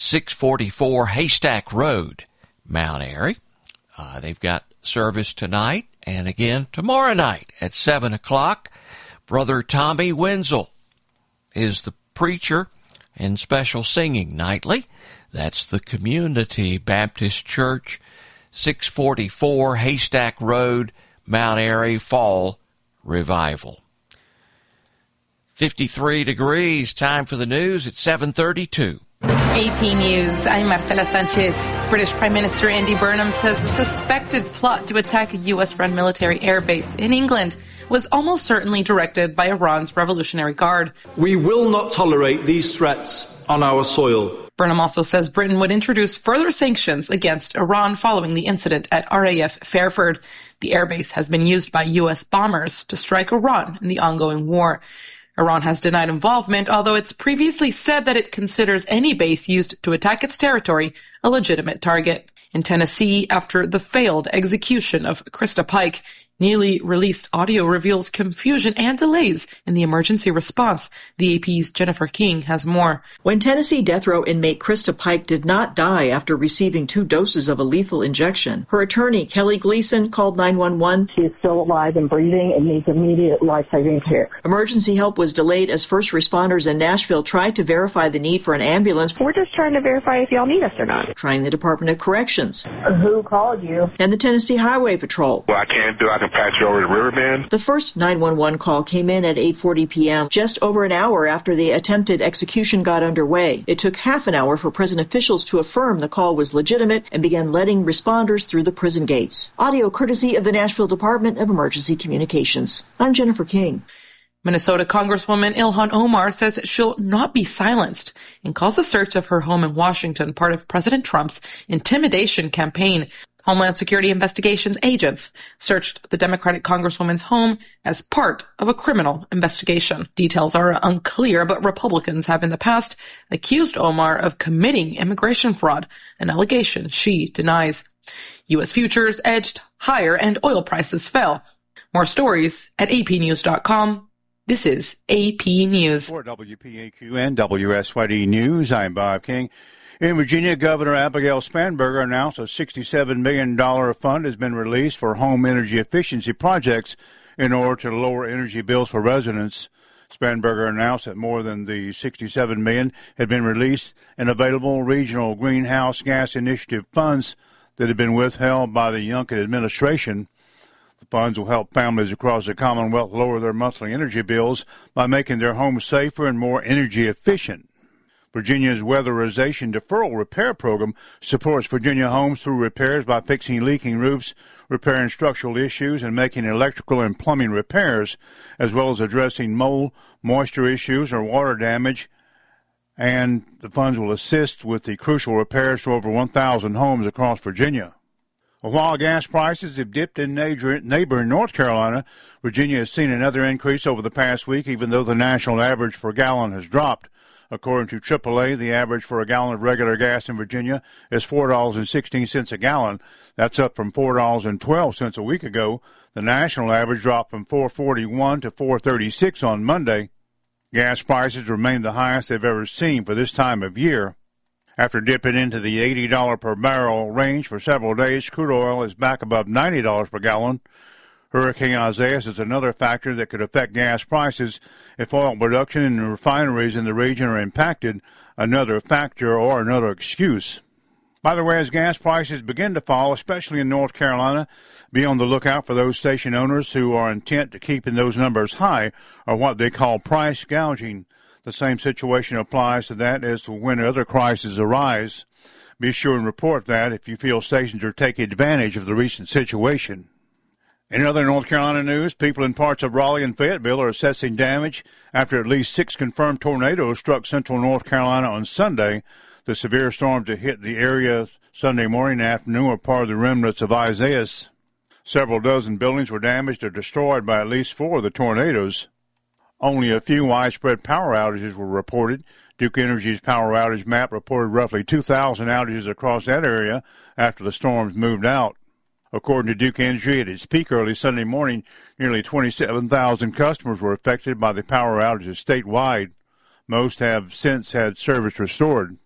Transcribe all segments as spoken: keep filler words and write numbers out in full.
six forty-four Haystack Road, Mount Airy. Uh, they've got service tonight and again tomorrow night at seven o'clock. Brother Tommy Wenzel is the preacher and special singing nightly. That's the Community Baptist Church, six forty-four Haystack Road, Mount Airy, Fall Revival. fifty-three degrees, time for the news at seven thirty-two. A P News, I'm Marcela Sanchez. British Prime Minister Andy Burnham says a suspected plot to attack a U S-run military airbase in England was almost certainly directed by Iran's Revolutionary Guard. We will not tolerate these threats on our soil. Burnham also says Britain would introduce further sanctions against Iran following the incident at R A F Fairford. The airbase has been used by U S bombers to strike Iran in the ongoing war. Iran has denied involvement, although it's previously said that it considers any base used to attack its territory a legitimate target. In Tennessee, after the failed execution of Krista Pike, newly released audio reveals confusion and delays in the emergency response. The A P's Jennifer King has more. When Tennessee death row inmate Krista Pike did not die after receiving two doses of a lethal injection, her attorney, Kelly Gleason, called nine one one. She is still alive and breathing and needs immediate life-saving care. Emergency help was delayed as first responders in Nashville tried to verify the need for an ambulance. We're just trying to verify if y'all need us or not. Trying the Department of Corrections. Who called you? And the Tennessee Highway Patrol. Well, I can't do I can patch you over to Riverbend. The first nine one one call came in at eight forty p.m., just over an hour after the attempted execution got underway. It took half an hour for prison officials to affirm the call was legitimate and began letting responders through the prison gates. Audio courtesy of the Nashville Department of Emergency Communications. I'm Jennifer King. Minnesota Congresswoman Ilhan Omar says she'll not be silenced and calls the search of her home in Washington part of President Trump's intimidation campaign. Homeland Security investigations agents searched the Democratic Congresswoman's home as part of a criminal investigation. Details are unclear, but Republicans have in the past accused Omar of committing immigration fraud, an allegation she denies. U S futures edged higher and oil prices fell. More stories at A P news dot com. This is A P News. For W P A Q and W S Y D News, I'm Bob King. In Virginia, Governor Abigail Spanberger announced a sixty-seven million dollars fund has been released for home energy efficiency projects in order to lower energy bills for residents. Spanberger announced that more than the sixty-seven million dollars had been released in available regional greenhouse gas initiative funds that had been withheld by the Youngkin administration. The funds will help families across the Commonwealth lower their monthly energy bills by making their homes safer and more energy efficient. Virginia's Weatherization Deferral Repair Program supports Virginia homes through repairs by fixing leaking roofs, repairing structural issues, and making electrical and plumbing repairs, as well as addressing mold, moisture issues, or water damage. And the funds will assist with the crucial repairs to over one thousand homes across Virginia. While gas prices have dipped in neighboring North Carolina, Virginia has seen another increase over the past week, even though the national average per gallon has dropped. According to triple A, the average for a gallon of regular gas in Virginia is four dollars and sixteen cents a gallon. That's up from four dollars and twelve cents a week ago. The national average dropped from four dollars and forty-one cents to four dollars and thirty-six cents on Monday. Gas prices remain the highest they've ever seen for this time of year. After dipping into the eighty dollars per barrel range for several days, crude oil is back above ninety dollars per gallon. Hurricane Isaias is another factor that could affect gas prices if oil production and refineries in the region are impacted, another factor or another excuse. By the way, as gas prices begin to fall, especially in North Carolina, be on the lookout for those station owners who are intent to keeping those numbers high, or what they call price gouging. The same situation applies to that as to when other crises arise. Be sure and report that if you feel stations are taking advantage of the recent situation. In other North Carolina news, people in parts of Raleigh and Fayetteville are assessing damage after at least six confirmed tornadoes struck central North Carolina on Sunday. The severe storms that hit the area Sunday morning and afternoon were part of the remnants of Isaias. Several dozen buildings were damaged or destroyed by at least four of the tornadoes. Only a few widespread power outages were reported. Duke Energy's power outage map reported roughly two thousand outages across that area after the storms moved out. According to Duke Energy, at its peak early Sunday morning, nearly twenty-seven thousand customers were affected by the power outages statewide. Most have since had service restored.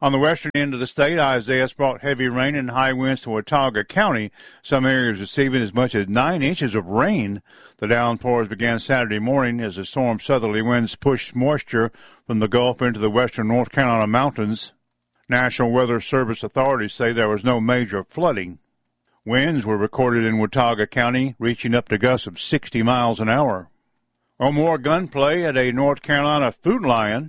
On the western end of the state, Isaias brought heavy rain and high winds to Watauga County. Some areas receiving as much as nine inches of rain. The downpours began Saturday morning as the storm's southerly winds pushed moisture from the Gulf into the western North Carolina mountains. National Weather Service authorities say there was no major flooding. Winds were recorded in Watauga County, reaching up to gusts of sixty miles an hour. Or more gunplay at a North Carolina Food Lion.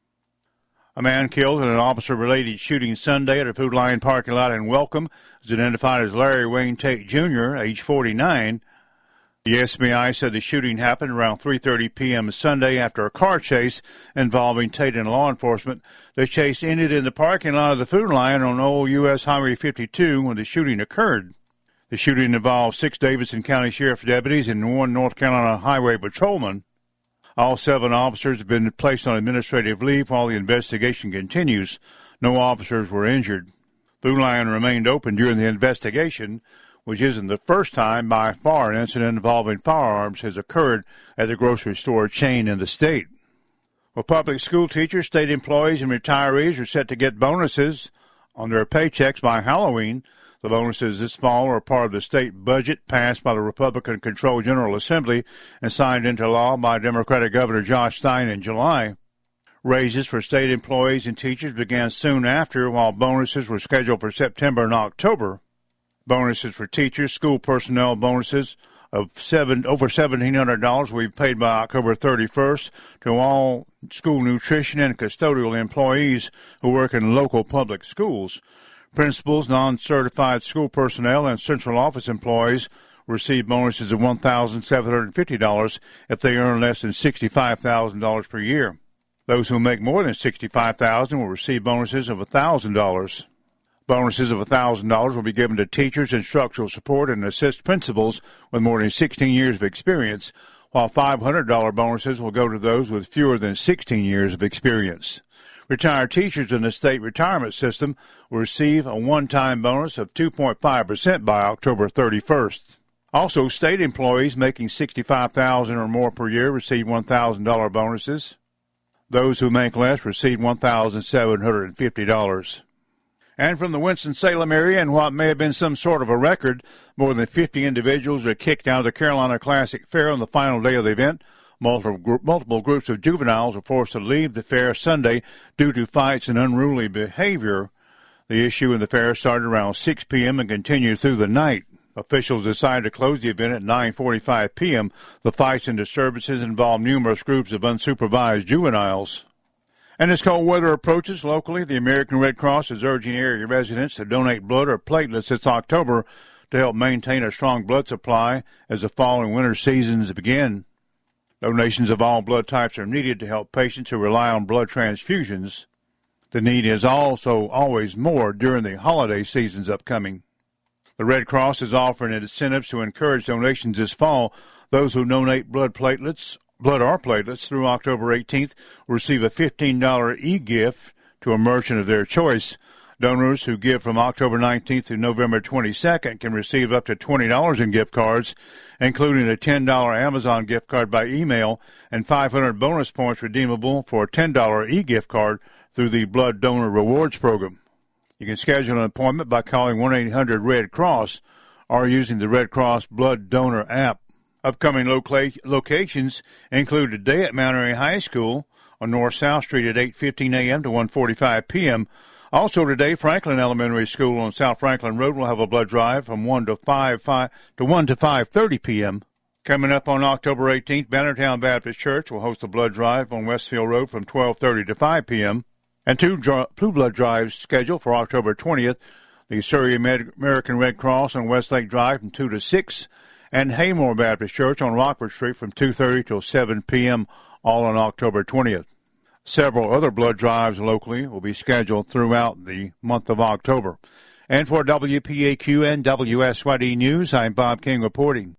A man killed in an officer-related shooting Sunday at a Food Lion parking lot in Welcome is identified as Larry Wayne Tate Junior, age forty-nine. The S B I said the shooting happened around three thirty p.m. Sunday after a car chase involving Tate and law enforcement. The chase ended in the parking lot of the Food Lion on Old U S Highway fifty-two when the shooting occurred. The shooting involved six Davidson County Sheriff's deputies and one North Carolina Highway patrolman. All seven officers have been placed on administrative leave while the investigation continues. No officers were injured. Food Lion remained open during the investigation, which isn't the first time by far an incident involving firearms has occurred at the grocery store chain in the state. Well, public school teachers, state employees, and retirees are set to get bonuses on their paychecks by Halloween. The bonuses this fall are part of the state budget passed by the Republican-controlled General Assembly and signed into law by Democratic Governor Josh Stein in July. Raises for state employees and teachers began soon after, while bonuses were scheduled for September and October. Bonuses for teachers, school personnel bonuses of seven over seventeen hundred dollars will be paid by October thirty-first to all school nutrition and custodial employees who work in local public schools. Principals, non-certified school personnel, and central office employees receive bonuses of one thousand seven hundred fifty dollars if they earn less than sixty-five thousand dollars per year. Those who make more than sixty-five thousand dollars will receive bonuses of one thousand dollars. Bonuses of one thousand dollars will be given to teachers, instructional support, and assist principals with more than sixteen years of experience, while five hundred dollars bonuses will go to those with fewer than sixteen years of experience. Retired teachers in the state retirement system will receive a one-time bonus of two point five percent by October thirty-first. Also, state employees making sixty-five thousand dollars or more per year receive one thousand dollars bonuses. Those who make less receive one thousand seven hundred fifty dollars. And from the Winston-Salem area, in what may have been some sort of a record, more than fifty individuals are kicked out of the Carolina Classic Fair on the final day of the event. Multiple, multiple groups of juveniles were forced to leave the fair Sunday due to fights and unruly behavior. The issue in the fair started around six p.m. and continued through the night. Officials decided to close the event at nine forty-five p.m. The fights and disturbances involved numerous groups of unsupervised juveniles. And as cold weather approaches locally, the American Red Cross is urging area residents to donate blood or platelets this October to help maintain a strong blood supply as the fall and winter seasons begin. Donations of all blood types are needed to help patients who rely on blood transfusions. The need is also always more during the holiday seasons upcoming. The Red Cross is offering incentives to encourage donations this fall. Those who donate blood platelets, blood or platelets through October eighteenth will receive a fifteen dollars e-gift to a merchant of their choice. Donors who give from October nineteenth to November twenty-second can receive up to twenty dollars in gift cards, including a ten dollars Amazon gift card by email and five hundred bonus points redeemable for a ten dollars e-gift card through the Blood Donor Rewards Program. You can schedule an appointment by calling one eight hundred red cross or using the Red Cross Blood Donor app. Upcoming loca- locations include today at Mount Airy High School on North South Street at eight fifteen a.m. to one forty-five p.m., Also today, Franklin Elementary School on South Franklin Road will have a blood drive from one to five, five to one to five thirty p.m. Coming up on October eighteenth, Bannertown Baptist Church will host a blood drive on Westfield Road from twelve thirty to five p.m. And two, dr- two blood drives scheduled for October twentieth. The Surrey American Red Cross on Westlake Drive from two to six, and Haymore Baptist Church on Rockford Street from two thirty till seven p.m., all on October twentieth. Several other blood drives locally will be scheduled throughout the month of October. And for W P A Q and W S Y D News, I'm Bob King reporting.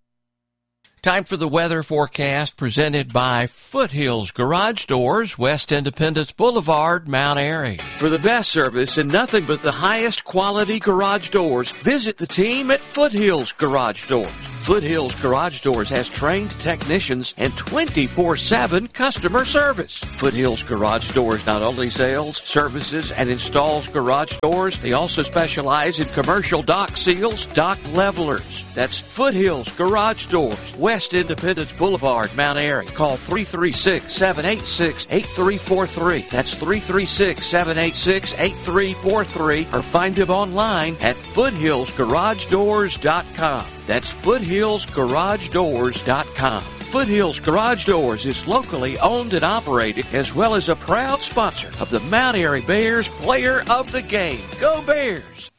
Time for the weather forecast presented by Foothills Garage Doors, West Independence Boulevard, Mount Airy. For the best service and nothing but the highest quality garage doors, visit the team at Foothills Garage Doors. Foothills Garage Doors has trained technicians and twenty-four seven customer service. Foothills Garage Doors not only sells, services, and installs garage doors, they also specialize in commercial dock seals, dock levelers. That's Foothills Garage Doors, West Independence Boulevard, Mount Airy. Call three three six, seven eight six, eight three four three. That's three three six, seven eight six, eight three four three, or find them online at foothills garage doors dot com. That's foothills garage doors dot com. Foothills Garage Doors is locally owned and operated, as well as a proud sponsor of the Mount Airy Bears Player of the Game. Go Bears!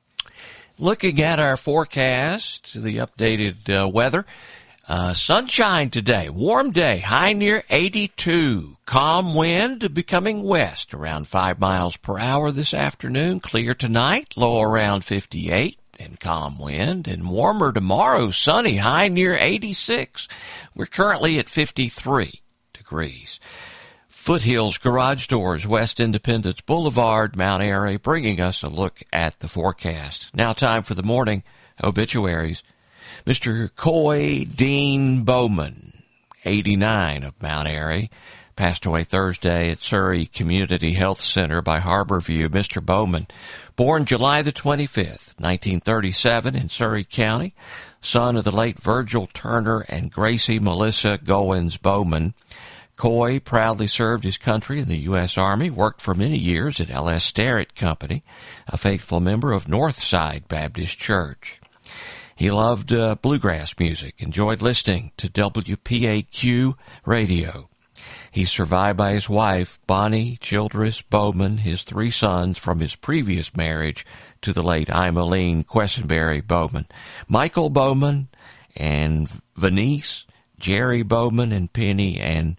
Looking at our forecast, the updated uh, weather. Uh, sunshine today, warm day, high near eighty-two. Calm wind becoming west around five miles per hour this afternoon. Clear tonight, low around fifty-eight. And calm wind, and warmer tomorrow, sunny, high near eighty-six. We're currently at fifty-three degrees. Foothills Garage Doors, West Independence Boulevard, Mount Airy, bringing us a look at the forecast. Now time for the morning obituaries. Mister Coy Dean Bowman, eighty-nine, of Mount Airy, passed away Thursday at Surrey Community Health Center by Harborview. Mister Bowman, born July the twenty-fifth, nineteen thirty-seven in Surrey County, son of the late Virgil Turner and Gracie Melissa Goins Bowman. Coy proudly served his country in the U S Army, worked for many years at L S Starrett Company, a faithful member of Northside Baptist Church. He loved uh, bluegrass music, enjoyed listening to W P A Q radio. He's survived by his wife, Bonnie Childress Bowman, his three sons from his previous marriage to the late Emmeline Quessenberry Bowman, Michael Bowman, and Venice, Jerry Bowman, and Penny, and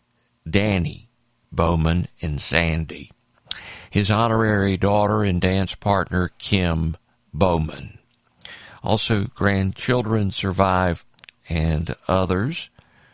Danny Bowman, and Sandy. His honorary daughter and dance partner, Kim Bowman. Also, grandchildren survive, and others.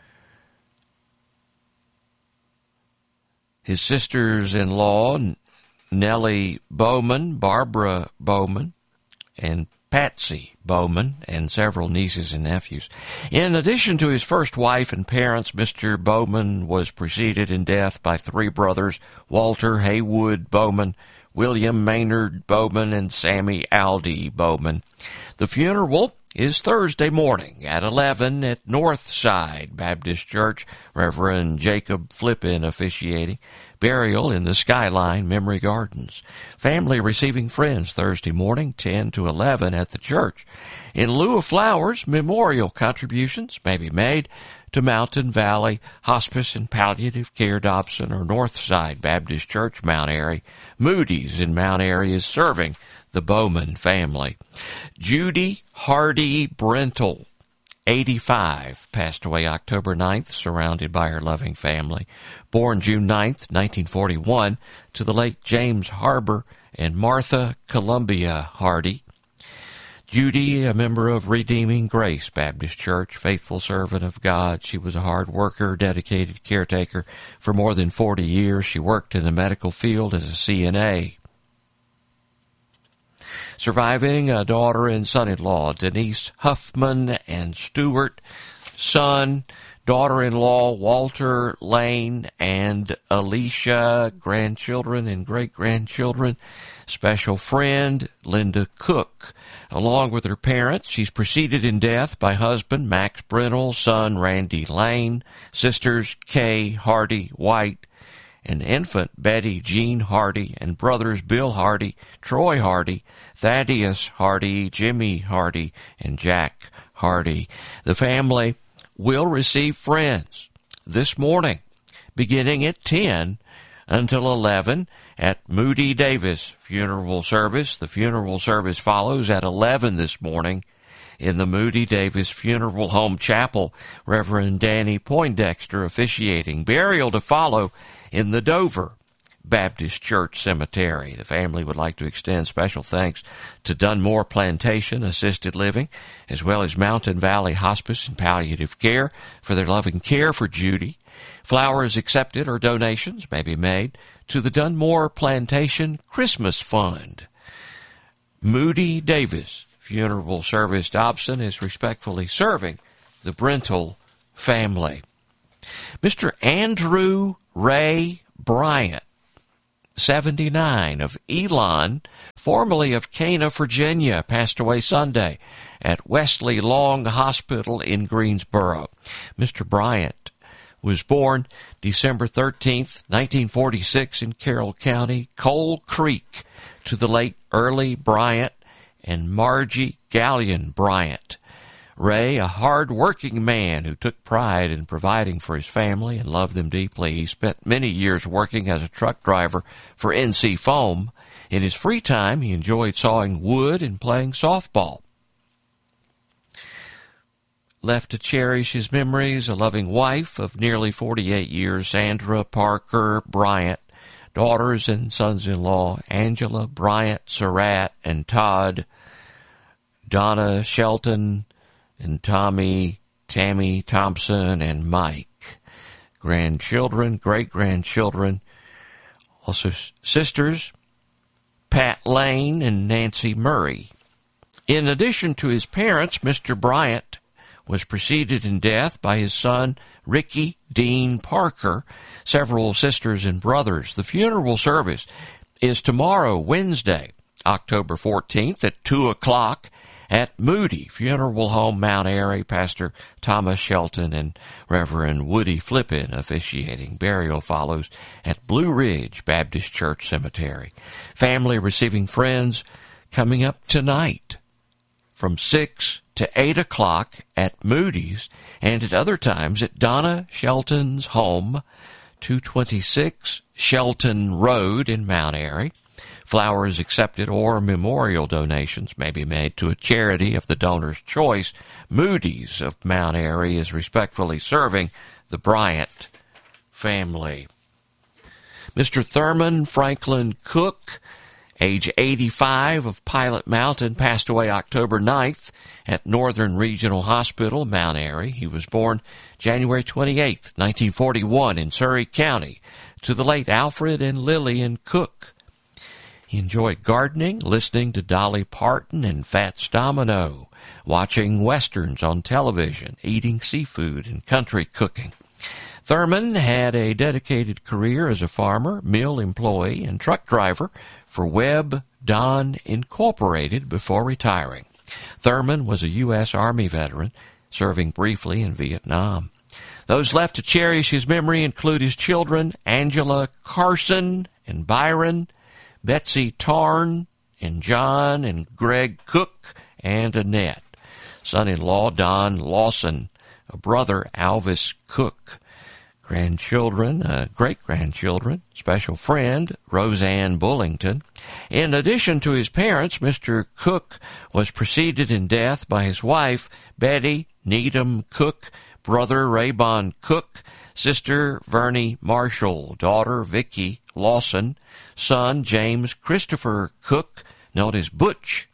His sisters-in-law, Nellie Bowman, Barbara Bowman, and Patsy Bowman, and several nieces and nephews. In addition to his first wife and parents, Mister Bowman was preceded in death by three brothers, Walter Haywood Bowman, William Maynard Bowman, and Sammy Aldy Bowman. The funeral is Thursday morning at eleven at Northside Baptist Church, Reverend Jacob Flippin officiating. Burial in the Skyline Memory Gardens. Family receiving friends Thursday morning, ten to eleven at the church. In lieu of flowers, memorial contributions may be made to Mountain Valley Hospice and Palliative Care Dobson or Northside Baptist Church, Mount Airy. Moody's in Mount Airy is serving the Bowman family. Judy Hardy Brentel, eighty-five, passed away October ninth, surrounded by her loving family. Born June ninth, nineteen forty-one, to the late James Harbor and Martha Columbia Hardy. Judy, a member of Redeeming Grace Baptist Church, faithful servant of God. She was a hard worker, dedicated caretaker. For more than forty years, she worked in the medical field as a C N A. Surviving a daughter and son-in-law, Denise Huffman and Stewart, son, daughter-in-law, Walter Lane and Alicia, grandchildren and great-grandchildren, special friend, Linda Cook. Along with her parents, she's preceded in death by husband, Max Brennell, son, Randy Lane, sisters, Kay Hardy White, and infant Betty Jean Hardy, and brothers Bill Hardy, Troy Hardy, Thaddeus Hardy, Jimmy Hardy, and Jack Hardy. The family will receive friends this morning, beginning at ten until eleven at Moody Davis Funeral Service. The funeral service follows at eleven this morning in the Moody Davis Funeral Home Chapel. Reverend Danny Poindexter officiating. Burial to follow in the Dover Baptist Church Cemetery. The family would like to extend special thanks to Dunmore Plantation Assisted Living, as well as Mountain Valley Hospice and Palliative Care for their loving care for Judy. Flowers accepted or donations may be made to the Dunmore Plantation Christmas Fund. Moody Davis Funeral Service Dobson is respectfully serving the Brentle family. Mister Andrew Ray Bryant, seventy-nine, of Elon, formerly of Cana, Virginia, passed away Sunday at Wesley Long Hospital in Greensboro. Mister Bryant was born December thirteenth, nineteen forty-six in Carroll County, Coal Creek, to the late Early Bryant and Margie Gallion Bryant. Ray, a hard-working man who took pride in providing for his family and loved them deeply. He spent many years working as a truck driver for N C Foam. In his free time, he enjoyed sawing wood and playing softball. Left to cherish his memories, a loving wife of nearly forty-eight years, Sandra Parker Bryant, daughters and sons-in-law, Angela Bryant Surratt and Todd, Donna Shelton, and Tommy, Tammy Thompson, and Mike. Grandchildren, great-grandchildren, also sisters, Pat Lane and Nancy Murray. In addition to his parents, Mister Bryant was preceded in death by his son, Ricky Dean Parker, several sisters and brothers. The funeral service is tomorrow, Wednesday, October fourteenth at two o'clock at Moody Funeral Home, Mount Airy. Pastor Thomas Shelton and Reverend Woody Flippin officiating. Burial follows at Blue Ridge Baptist Church Cemetery. Family receiving friends coming up tonight from six to eight o'clock at Moody's, and at other times at Donna Shelton's home, two twenty-six Shelton Road in Mount Airy. Flowers accepted or memorial donations may be made to a charity of the donor's choice. Moody's of Mount Airy is respectfully serving the Bryant family. Mister Thurman Franklin Cook, age eighty-five, of Pilot Mountain, passed away October ninth at Northern Regional Hospital, Mount Airy. He was born January twenty-eighth, nineteen forty-one in Surrey County, to the late Alfred and Lillian Cook. He enjoyed gardening, listening to Dolly Parton and Fats Domino, watching westerns on television, eating seafood, and country cooking. Thurman had a dedicated career as a farmer, mill employee, and truck driver for Webb Don Incorporated before retiring. Thurman was a U S Army veteran, serving briefly in Vietnam. Those left to cherish his memory include his children, Angela Carson and Byron, Betsy Tarn, and John and Greg Cook, and Annette. Son-in-law, Don Lawson. A brother, Alvis Cook. Grandchildren, uh, great-grandchildren, special friend, Roseanne Bullington. In addition to his parents, Mister Cook was preceded in death by his wife, Betty Needham Cook, brother, Raybon Cook, sister, Vernie Marshall, daughter, Vicki Lawson, son, James Christopher Cook, known as Butch,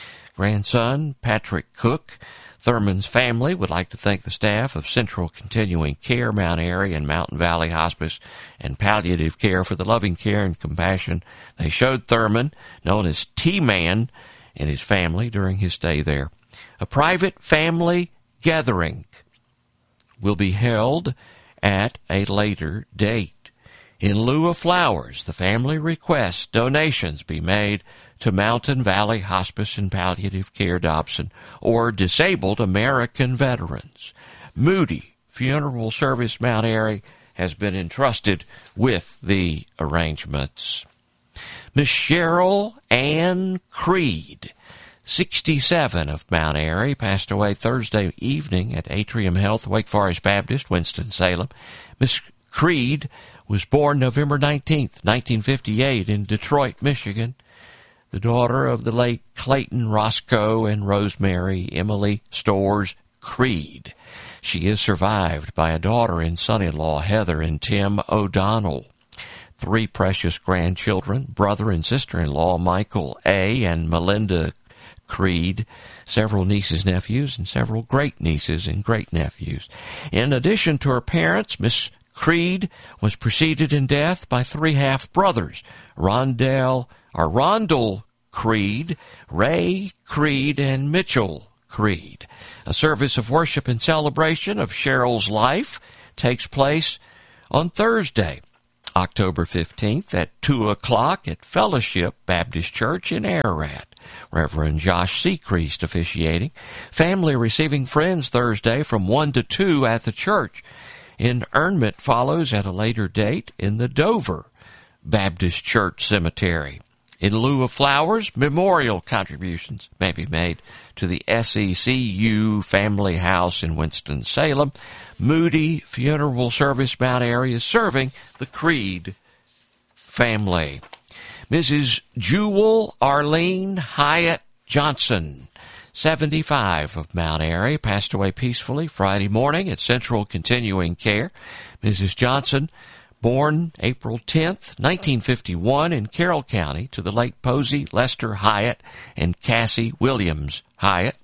grandson, Patrick Cook. Thurman's family would like to thank the staff of Central Continuing Care, Mount Airy, and Mountain Valley Hospice and Palliative Care for the loving care and compassion they showed Thurman, known as T-Man, and his family during his stay there. A private family gathering will be held at a later date. In lieu of flowers, the family requests donations be made to Mountain Valley Hospice and Palliative Care Dobson or Disabled American Veterans. Moody Funeral Service Mount Airy has been entrusted with the arrangements. Miss Cheryl Ann Creed, sixty-seven, of Mount Airy, passed away Thursday evening at Atrium Health, Wake Forest Baptist, Winston-Salem. Miss Creed was born November nineteenth, nineteen fifty-eight in Detroit, Michigan, the daughter of the late Clayton Roscoe and Rosemary Emily Storrs Creed. She is survived by a daughter and son-in-law, Heather and Tim O'Donnell. Three precious grandchildren, brother and sister-in-law, Michael A. and Melinda Creed, several nieces, nephews, and several great-nieces and great-nephews. In addition to her parents, Miss Creed was preceded in death by three half-brothers, Rondell, or Rondell Creed, Ray Creed, and Mitchell Creed. A service of worship and celebration of Cheryl's life takes place on Thursday, October fifteenth at two o'clock at Fellowship Baptist Church in Ararat. Reverend Josh Seacreast officiating. Family receiving friends Thursday from one to two at the church. Interment follows at a later date in the Dover Baptist Church Cemetery. In lieu of flowers, memorial contributions may be made to the S E C U Family House in Winston-Salem. Moody Funeral Service Mount Airy is serving the Creed family. Missus Jewel Arlene Hyatt Johnson, seventy-five, of Mount Airy, passed away peacefully Friday morning at Central Continuing Care. Missus Johnson, born April tenth, nineteen fifty-one, in Carroll County to the late Posey Lester Hyatt and Cassie Williams Hyatt.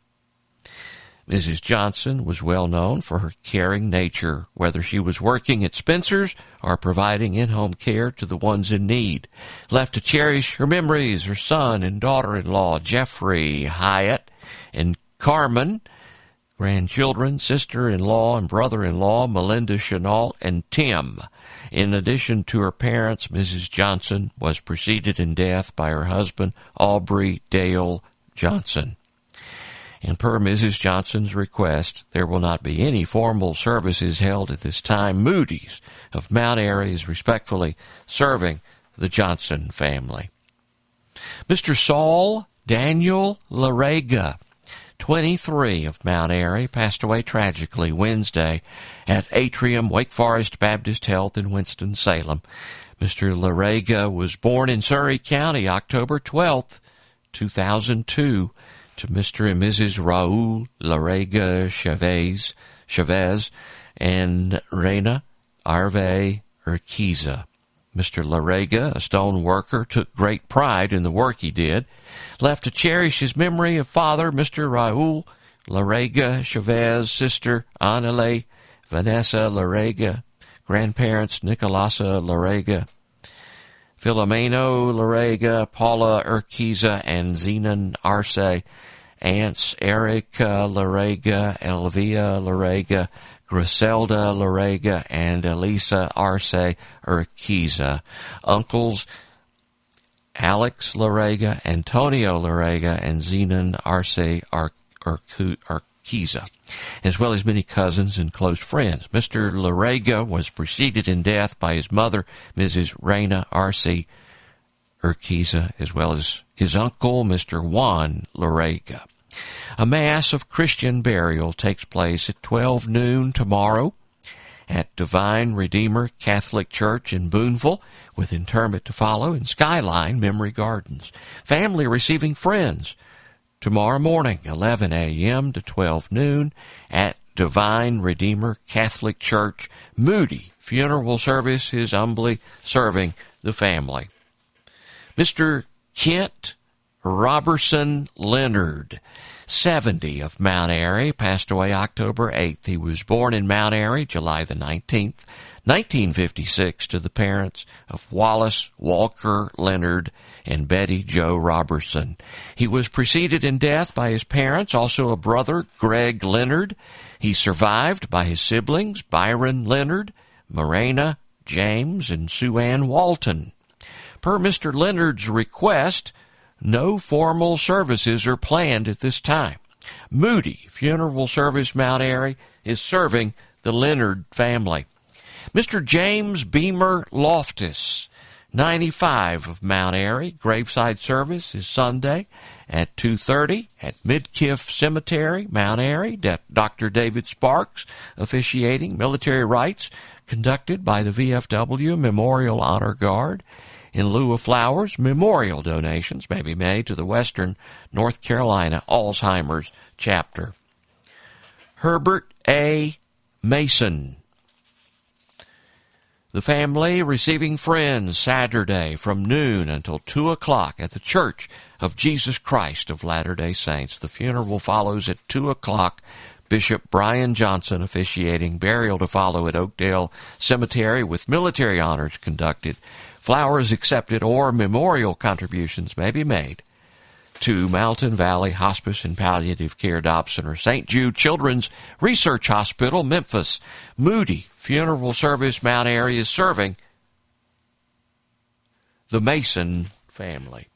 Missus Johnson was well known for her caring nature, whether she was working at Spencer's or providing in-home care to the ones in need. Left to cherish her memories, her son and daughter-in-law, Jeffrey Hyatt, and Carmen, grandchildren, sister-in-law and brother-in-law, Melinda Chenault and Tim. In addition to her parents, Missus Johnson was preceded in death by her husband, Aubrey Dale Johnson. And per Missus Johnson's request, there will not be any formal services held at this time. Moody's of Mount Airy is respectfully serving the Johnson family. Mister Saul Daniel Larega, twenty-three, of Mount Airy, passed away tragically Wednesday at Atrium Wake Forest Baptist Health in Winston-Salem. Mister Larega was born in Surrey County, October twelfth, two thousand two, to Mister and Missus Raul Larega Chavez, Chavez and Reina Arve Urquiza. Mister Larega, a stone worker, took great pride in the work he did. Left to cherish his memory of father, Mister Raul Larega Chavez, sister Anale Vanessa Larega, grandparents Nicolasa Larega, Filomeno Larega, Paula Urquiza, and Zenon Arce, aunts Erica Larega, Elvia Larega, Griselda Larega, and Elisa Arce Urquiza. Uncles Alex Larega, Antonio Larega, and Zenon Arce Urquiza, as well as many cousins and close friends. Mister Larega was preceded in death by his mother, Missus Reina Arce Urquiza, as well as his uncle, Mister Juan Larega. A Mass of Christian burial takes place at twelve noon tomorrow at Divine Redeemer Catholic Church in Boonville, with interment to follow in Skyline Memory Gardens. Family receiving friends tomorrow morning, eleven a.m. to twelve noon at Divine Redeemer Catholic Church. Moody Funeral Service is humbly serving the family. Mister Kent Robertson Leonard, seventy, of Mount Airy, passed away October eighth. He was born in Mount Airy, July the nineteenth, nineteen fifty-six, to the parents of Wallace Walker Leonard and Betty Jo Robertson. He was preceded in death by his parents, also a brother, Greg Leonard. He's survived by his siblings, Byron Leonard, Morena, James, and Sue Ann Walton. Per Mister Leonard's request, no formal services are planned at this time. Moody Funeral Service Mount Airy is serving the Leonard family. Mister James Beamer Loftus, ninety-five, of Mount Airy, graveside service is Sunday at two thirty at Midkiff Cemetery, Mount Airy. Doctor David Sparks officiating. Military rites conducted by the V F W Memorial Honor Guard. In lieu of flowers, memorial donations may be made to the Western North Carolina Alzheimer's chapter. Herbert A. Mason. The family receiving friends Saturday from noon until two o'clock at the Church of Jesus Christ of Latter-day Saints. The funeral follows at two o'clock. Bishop Brian Johnson officiating. Burial to follow at Oakdale Cemetery with military honors conducted Flowers accepted or memorial contributions may be made to Mountain Valley Hospice and Palliative Care Dobson or Saint Jude Children's Research Hospital, Memphis. Moody Funeral Service Mount Airy is serving the Mason family.